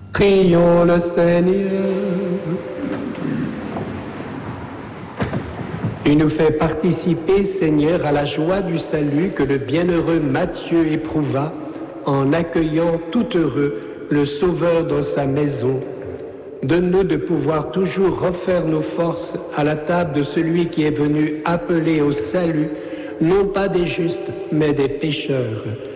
Prions le Seigneur. Tu nous fais participer, Seigneur, à la joie du salut que le bienheureux Matthieu éprouva en accueillant tout heureux le Sauveur dans sa maison. Donne-nous de pouvoir toujours refaire nos forces à la table de celui qui est venu appeler au salut, non pas des justes, mais des pécheurs.